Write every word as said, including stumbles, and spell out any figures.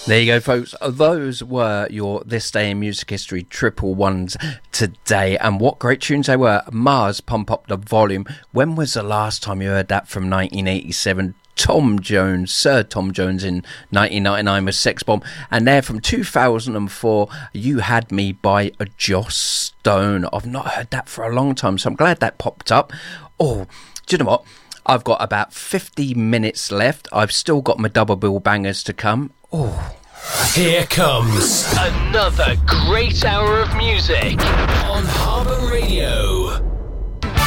There you go, folks. Those were your This Day in Music History triple ones today. And what great tunes they were. Mars, Pump Up the Volume. When was the last time you heard that from nineteen eighty-seven? Tom Jones, Sir Tom Jones in nineteen ninety-nine with Sex Bomb. And there from two thousand four, You Had Me by Joss Stone. I've not heard that for a long time, so I'm glad that popped up. Oh, do you know what? I've got about fifty minutes left. I've still got my double bill bangers to come. Oh. Here comes another great hour of music on Harbour Radio.